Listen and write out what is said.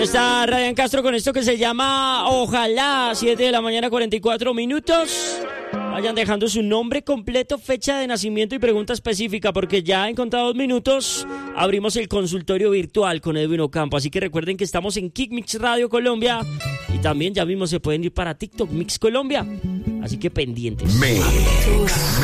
Está Ryan Castro con esto que se llama Ojalá, 7 de la mañana, 44 minutos. Vayan dejando su nombre completo, fecha de nacimiento y pregunta específica, porque ya en contados minutos abrimos el consultorio virtual con Edwin Ocampo. Así que recuerden que estamos en Kick Mix Radio Colombia y también ya mismo se pueden ir para TikTok Mix Colombia. Así que pendientes.